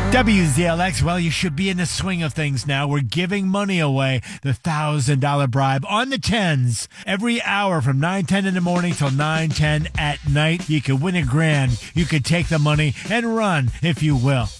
WZLX, well, you should be in the swing of things now. We're giving money away, the $1,000 bribe on the 10s. Every hour from 9:10 in the morning till 9:10 at night. You could win $1,000. You could take the money and run, if you will.